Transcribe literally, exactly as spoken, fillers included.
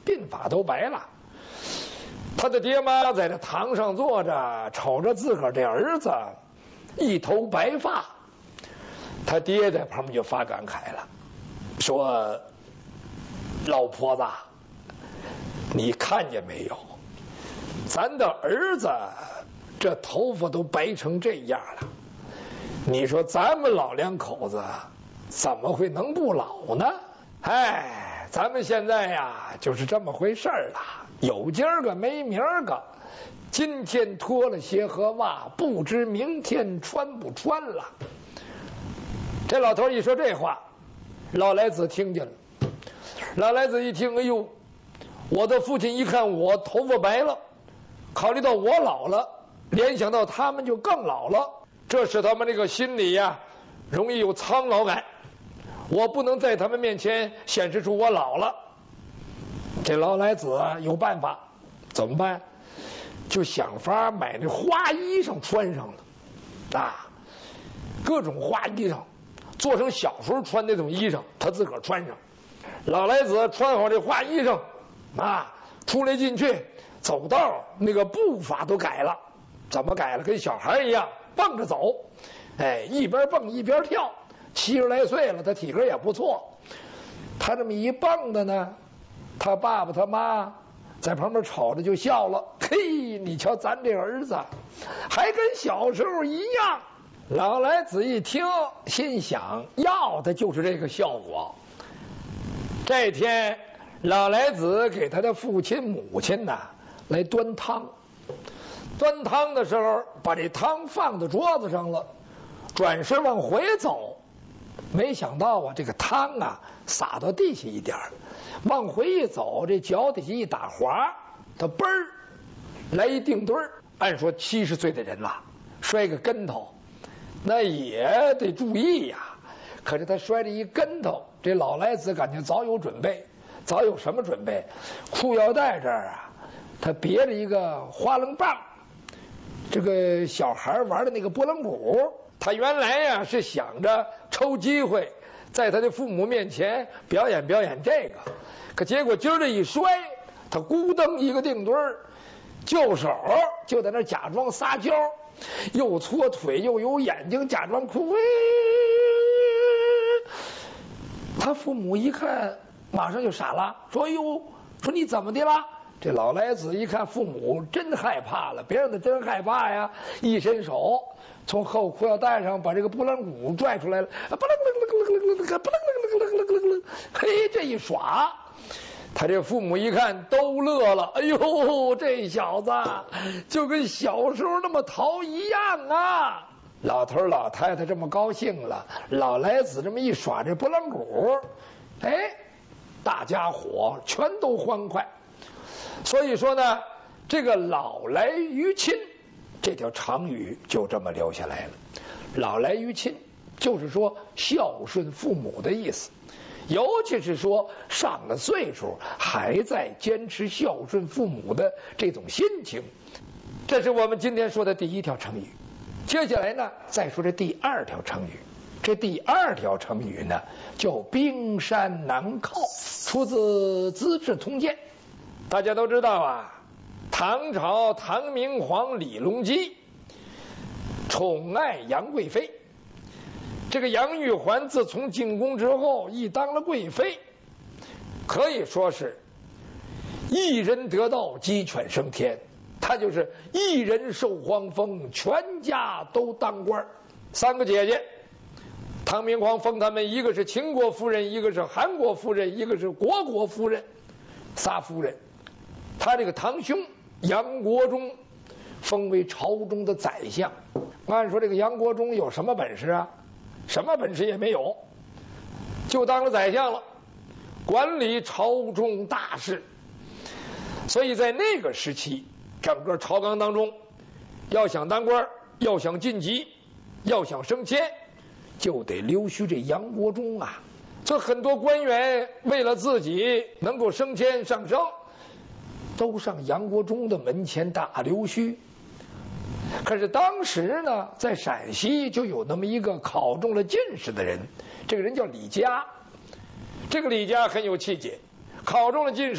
鬓发都白了。他的爹妈在这堂上坐着，瞅着自个儿这儿子一头白发，他爹在旁边就发感慨了，说：“老婆子，你看见没有？咱的儿子这头发都白成这样了，你说咱们老两口子怎么会能不老呢？哎，咱们现在呀就是这么回事儿了，有今儿个没明儿个，今天脱了鞋和袜，不知明天穿不穿了。”这老头一说这话，老来子听见了。老来子一听，哎呦，我的父亲一看我头发白了，考虑到我老了，联想到他们就更老了，这使他们这个心里呀容易有苍老感。我不能在他们面前显示出我老了。这老来子啊有办法，怎么办？就想法买那花衣裳穿上了啊，各种花衣裳，做成小时候穿那种衣裳，他自个儿穿上。老来子穿好这花衣裳啊，出来进去走道那个步伐都改了。怎么改了？跟小孩一样蹦着走，哎，一边蹦一边跳。七十来岁了，他体格也不错。他这么一蹦的呢，他爸爸他妈在旁边瞅着就笑了。嘿，你瞧咱这儿子还跟小时候一样。老来子一听，心想要的就是这个效果。这天，老来子给他的父亲母亲呐来端汤。端汤的时候，把这汤放到桌子上了，转身往回走。没想到啊，这个汤啊洒到地下一点儿，往回一走，这脚底下一打滑，他嘣儿来一定墩儿。按说七十岁的人了，摔个跟头，那也得注意呀。可是他摔了一跟头，这老来子感觉早有准备，早有什么准备？裤腰带这儿啊，他别着一个花楞棒，这个小孩玩的那个拨浪鼓。他原来呀是想着抽机会在他的父母面前表演表演这个，可结果今儿这一摔，他咕噔一个定墩儿，就手就在那假装撒娇，又搓腿又有眼睛，假装哭。他父母一看，马上就傻了，说：“哎呦，说你怎么的了？”这老来子一看父母真害怕了，别让他真害怕呀！一伸手从后裤腰带上把这个拨浪鼓拽出来了，不楞楞楞楞楞楞，不楞楞楞楞楞楞，嘿，这一耍，他这父母一看都乐了。哎呦，这小子就跟小时候那么淘一样啊！老头老太太这么高兴了，老来子这么一耍这拨浪鼓，哎，大家伙全都欢快。所以说呢，这个老来于亲这条长语就这么留下来了。老来于亲就是说孝顺父母的意思，尤其是说上了岁数还在坚持孝顺父母的这种心情。这是我们今天说的第一条成语。接下来呢，再说这第二条成语。这第二条成语呢叫冰山难靠，出自《资治通鉴》。大家都知道啊，唐朝唐明皇李隆基宠爱杨贵妃。这个杨玉环自从进宫之后，一当了贵妃，可以说是一人得道鸡犬升天。她就是一人受黄封，全家都当官。三个姐姐，唐明皇封他们，一个是秦国夫人，一个是韩国夫人，一个是国国夫人，仨夫人。他这个堂兄杨国忠封为朝中的宰相。按说这个杨国忠有什么本事啊？什么本事也没有，就当了宰相了，管理朝中大事。所以在那个时期，整个朝纲当中，要想当官，要想晋级，要想升迁，就得溜须这杨国忠啊。这很多官员为了自己能够升迁上升，都上杨国忠的门前打溜须。可是当时呢，在陕西就有那么一个考中了进士的人，这个人叫李家。这个李家很有气节，考中了进士。